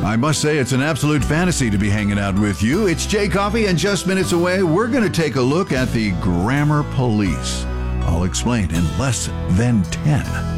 I must say it's an absolute fantasy to be hanging out with you. It's Jay Coffee, and just minutes away, we're going to take a look at the Grammar Police. I'll explain in less than 10.